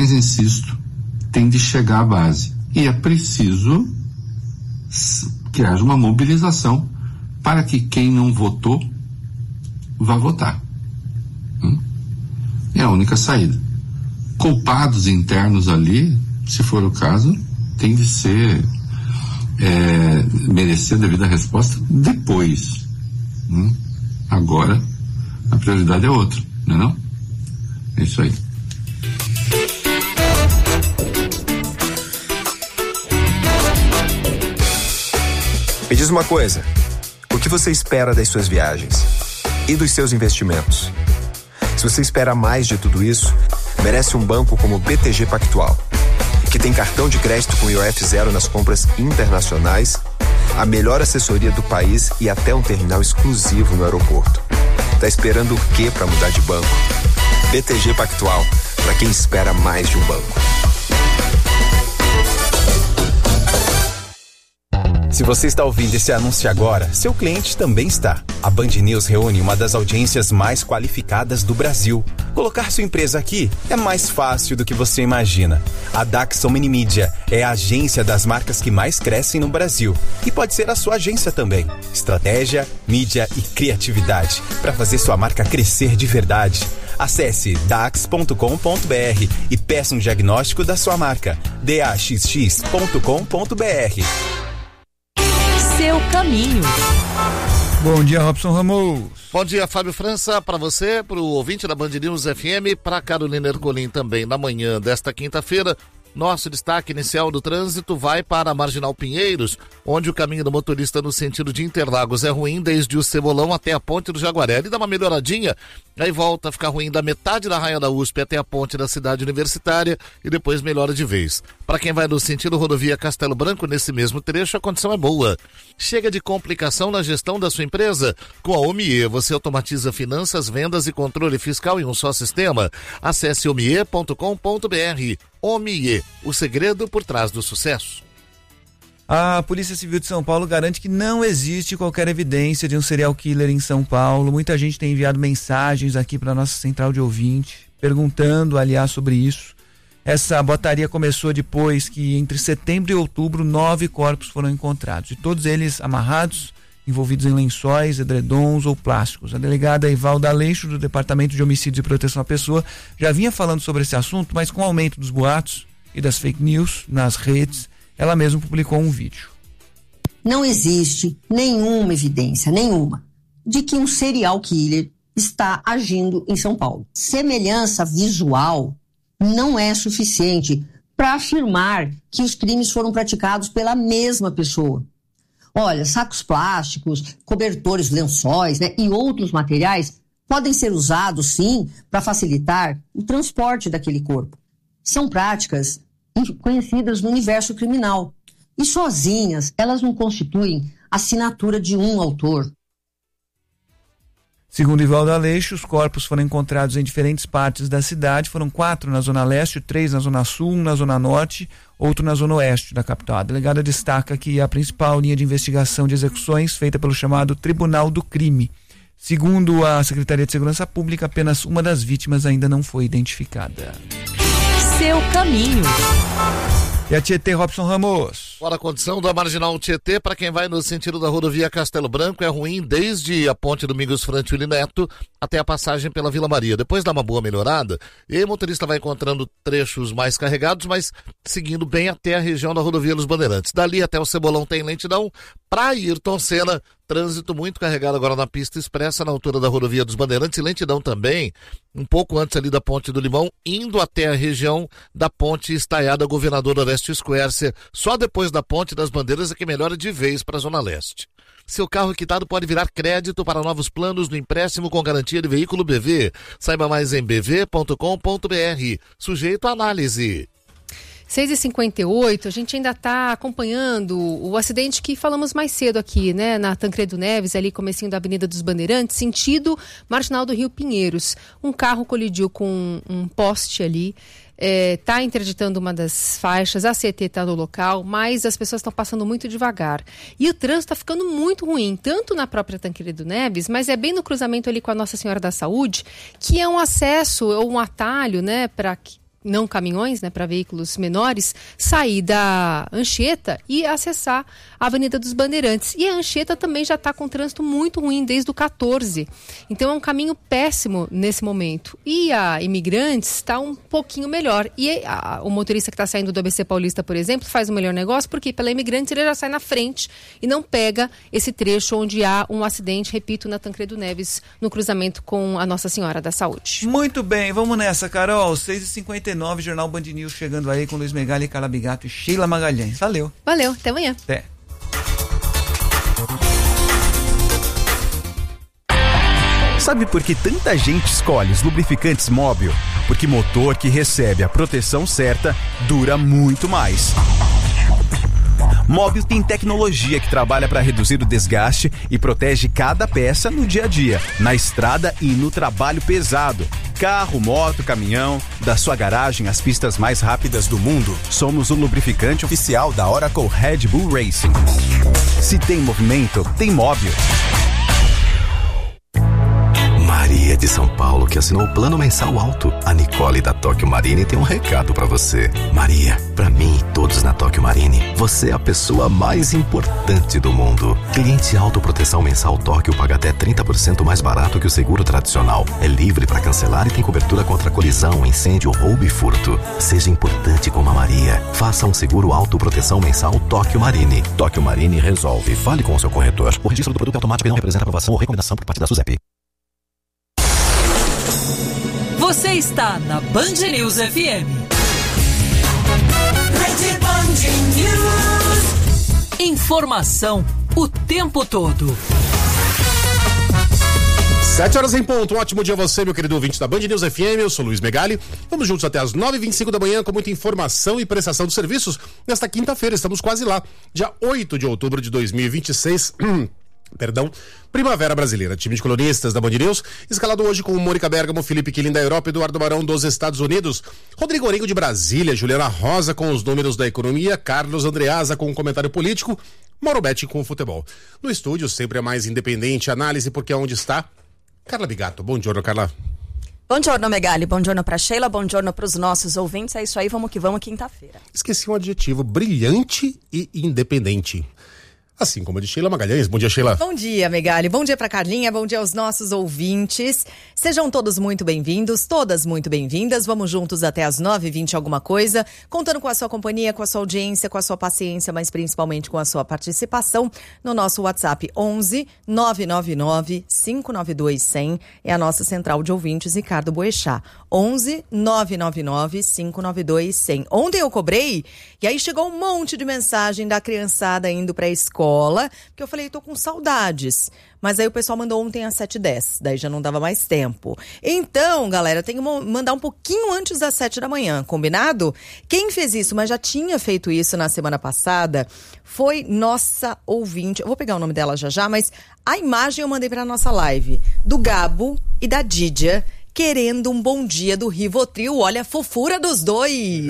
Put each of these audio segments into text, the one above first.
Mas insisto, tem de chegar à base. E é preciso que haja uma mobilização para que quem não votou vá votar. É a única saída. Culpados internos ali, se for o caso, tem de ser merecer a devida resposta depois. Agora a prioridade é outra, não é não? É isso aí. Me diz uma coisa, o que você espera das suas viagens e dos seus investimentos? Se você espera mais de tudo isso, merece um banco como o BTG Pactual, que tem cartão de crédito com IOF zero nas compras internacionais, a melhor assessoria do país e até um terminal exclusivo no aeroporto. Tá esperando o quê para mudar de banco? BTG Pactual, para quem espera mais de um banco. Se você está ouvindo esse anúncio agora, seu cliente também está. A Band News reúne uma das audiências mais qualificadas do Brasil. Colocar sua empresa aqui é mais fácil do que você imagina. A Daxon Minimídia é a agência das marcas que mais crescem no Brasil. E pode ser a sua agência também. Estratégia, mídia e criatividade para fazer sua marca crescer de verdade. Acesse dax.com.br e peça um diagnóstico da sua marca. daxx.com.br. Seu caminho. Bom dia, Robson Ramos. Bom dia, Fábio França, para você, para o ouvinte da Band News FM, para Carolina Ercolim também. Na manhã desta quinta-feira, nosso destaque inicial do trânsito vai para a Marginal Pinheiros, onde o caminho do motorista no sentido de Interlagos é ruim desde o Cebolão até a Ponte do Jaguaré. Ele dá uma melhoradinha, aí volta a ficar ruim da metade da Raia da USP até a Ponte da Cidade Universitária e depois melhora de vez. Para quem vai no sentido rodovia Castelo Branco, nesse mesmo trecho, a condição é boa. Chega de complicação na gestão da sua empresa? Com a Omie, você automatiza finanças, vendas e controle fiscal em um só sistema. Acesse omie.com.br. Omie, o segredo por trás do sucesso. A Polícia Civil de São Paulo garante que não existe qualquer evidência de um serial killer em São Paulo. Muita gente tem enviado mensagens aqui para a nossa central de ouvinte, perguntando, aliás, sobre isso. Essa botaria começou depois que, entre setembro e outubro, 9 corpos foram encontrados, e todos eles amarrados, envolvidos em lençóis, edredons ou plásticos. A delegada Ivalda Aleixo, do Departamento de Homicídios e Proteção à Pessoa, já vinha falando sobre esse assunto, mas com o aumento dos boatos e das fake news nas redes, ela mesma publicou um vídeo. Não existe nenhuma evidência, de que um serial killer está agindo em São Paulo. Semelhança visual não é suficiente para afirmar que os crimes foram praticados pela mesma pessoa. Olha, sacos plásticos, cobertores, lençóis, e outros materiais podem ser usados, sim, para facilitar o transporte daquele corpo. São práticas conhecidas no universo criminal. E sozinhas, elas não constituem assinatura de um autor. Segundo Ivaldo Aleixo, os corpos foram encontrados em diferentes partes da cidade. Foram 4 na Zona Leste, 3 na Zona Sul, 1 na Zona Norte, outro na Zona Oeste da capital. A delegada destaca que a principal linha de investigação de execuções feita pelo chamado Tribunal do Crime. Segundo a Secretaria de Segurança Pública, apenas uma das vítimas ainda não foi identificada. Seu caminho. E a Tietê, Robson Ramos. Agora a condição da Marginal Tietê, para quem vai no sentido da rodovia Castelo Branco, é ruim desde a ponte Domingos Frantili Neto até a passagem pela Vila Maria. Depois dá uma boa melhorada e aí o motorista vai encontrando trechos mais carregados, mas seguindo bem até a região da rodovia dos Bandeirantes. Dali até o Cebolão tem lentidão. Para Ayrton Senna, trânsito muito carregado agora na pista expressa na altura da rodovia dos Bandeirantes e lentidão também, um pouco antes ali da Ponte do Limão, indo até a região da Ponte Estaiada Governador Orestes Quercia. Só depois da Ponte das Bandeiras é que melhora de vez para a Zona Leste. Seu carro quitado pode virar crédito para novos planos no empréstimo com garantia de veículo BV. Saiba mais em bv.com.br. Sujeito à análise. 6h58, a gente ainda está acompanhando o acidente que falamos mais cedo aqui, na Tancredo Neves, ali comecinho da Avenida dos Bandeirantes, sentido Marginal do Rio Pinheiros. Um carro colidiu com um poste ali, está interditando uma das faixas, a CT está no local, mas as pessoas estão passando muito devagar. E o trânsito está ficando muito ruim, tanto na própria Tancredo Neves, mas é bem no cruzamento ali com a Nossa Senhora da Saúde, que é um acesso ou um atalho, não caminhões, né, para veículos menores, sair da Anchieta e acessar a Avenida dos Bandeirantes. E a Anchieta também já está com trânsito muito ruim desde o 14. Então é um caminho péssimo nesse momento. E a Imigrantes está um pouquinho melhor. E o motorista que está saindo do ABC Paulista, por exemplo, faz o melhor negócio, porque pela Imigrantes ele já sai na frente e não pega esse trecho onde há um acidente, repito, na Tancredo Neves, no cruzamento com a Nossa Senhora da Saúde. Muito bem, vamos nessa, Carol. 6h59, Jornal Band News chegando aí com Luiz Megali, Carla Bigato e Sheila Magalhães. Valeu. Valeu, até amanhã. Até. Sabe por que tanta gente escolhe os lubrificantes Móbil? Porque motor que recebe a proteção certa dura muito mais. Móbil tem tecnologia que trabalha para reduzir o desgaste e protege cada peça no dia a dia, na estrada e no trabalho pesado. Carro, moto, caminhão, da sua garagem às pistas mais rápidas do mundo, somos o lubrificante oficial da Oracle Red Bull Racing. Se tem movimento, tem Móbil. Maria de São Paulo, que assinou o plano mensal alto. A Nicole da Tóquio Marine tem um recado pra você. Maria, pra mim e todos na Tóquio Marine, você é a pessoa mais importante do mundo. Cliente autoproteção mensal Tóquio paga até 30% mais barato que o seguro tradicional. É livre pra cancelar e tem cobertura contra colisão, incêndio, roubo e furto. Seja importante como a Maria. Faça um seguro autoproteção mensal Tóquio Marine. Tóquio Marine resolve. Fale com o seu corretor. O registro do produto é automático e não representa aprovação ou recomendação por parte da SUSEP. Você está na Band News FM. Rede Band News. Informação o tempo todo. 7h em ponto, um ótimo dia a você, meu querido ouvinte da Band News FM, eu sou Luiz Megali, vamos juntos até as 9h25 da manhã com muita informação e prestação de serviços. Nesta quinta-feira, estamos quase lá, dia 8 de outubro de 2026, Primavera Brasileira, time de colunistas da Band News, escalado hoje com Mônica Bergamo, Felipe Quilin da Europa, Eduardo Barão dos Estados Unidos, Rodrigo Orengo de Brasília, Juliana Rosa com os números da economia, Carlos Andreasa com o comentário político, Mauro Betti com o futebol. No estúdio, sempre a mais independente análise, porque é onde está Carla Bigato. Bom dia, Carla. Bom dia, Megali. Bom dia pra Sheila. Bom dia pros nossos ouvintes. É isso aí, vamos que vamos, quinta-feira. Esqueci um adjetivo, brilhante e independente. Assim como a de Sheila Magalhães. Bom dia, Sheila. Bom dia, Megali. Bom dia pra Carlinha. Bom dia aos nossos ouvintes. Sejam todos muito bem-vindos, todas muito bem-vindas. Vamos juntos até as 9h20 alguma coisa, contando com a sua companhia, com a sua audiência, com a sua paciência, mas principalmente com a sua participação no nosso WhatsApp 11 999 592 100. É a nossa central de ouvintes, Ricardo Boechat. 11 999 592 100. Ontem eu cobrei e aí chegou um monte de mensagem da criançada indo pra escola, porque eu falei, tô com saudades. Mas aí o pessoal mandou ontem às 7h10, daí já não dava mais tempo. Então, galera, tem que mandar um pouquinho antes das 7 da manhã, combinado? Quem fez isso, mas já tinha feito isso na semana passada, foi nossa ouvinte, eu vou pegar o nome dela já, mas a imagem eu mandei pra nossa live, do Gabo e da Didia, querendo um bom dia do Rivotril. Olha a fofura dos dois.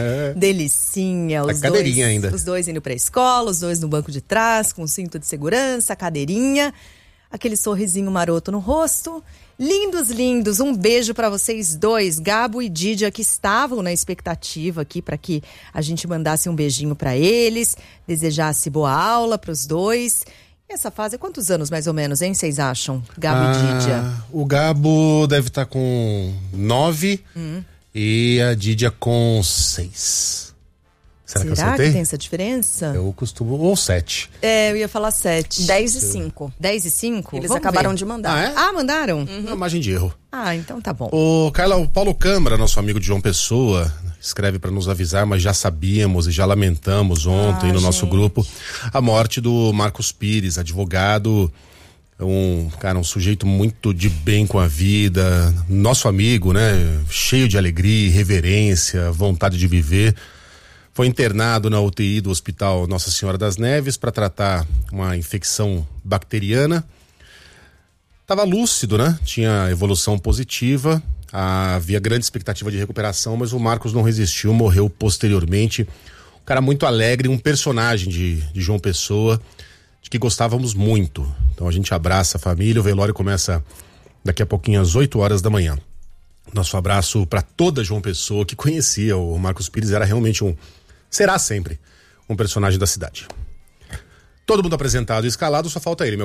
Delicinha. Os cadeirinha dois, ainda. Os dois indo pra escola, os dois no banco de trás, com cinto de segurança, cadeirinha. Aquele sorrisinho maroto no rosto. Lindos, lindos. Um beijo pra vocês dois, Gabo e Didia, que estavam na expectativa aqui para que a gente mandasse um beijinho pra eles, desejasse boa aula pros dois. Essa fase, quantos anos mais ou menos, hein, vocês acham? Gabo e Didia. O Gabo deve estar com 9 e a Didia com 6. Será que eu acertei? Que tem essa diferença? Eu costumo, ou 7. É, eu ia falar 7. 10 e 5. 10 e 5? Eles acabaram de mandar. Ah, é? Mandaram? Uma margem de erro. Então tá bom. Carla, o Paulo Câmara, nosso amigo de João Pessoa, escreve para nos avisar, mas já sabíamos e já lamentamos ontem no nosso grupo a morte do Marcos Pires, advogado, um sujeito muito de bem com a vida, nosso amigo, né? Cheio de alegria, reverência, vontade de viver. Foi internado na UTI do Hospital Nossa Senhora das Neves para tratar uma infecção bacteriana. Estava lúcido, né? Tinha evolução positiva, havia grande expectativa de recuperação, mas o Marcos não resistiu, morreu posteriormente. Um cara muito alegre, um personagem de João Pessoa, de que gostávamos muito. Então a gente abraça a família, o velório começa daqui a pouquinho às 8 horas da manhã. Nosso abraço para toda João Pessoa que conhecia o Marcos Pires, era realmente será sempre um personagem da cidade. Todo mundo apresentado e escalado, só falta ele, meu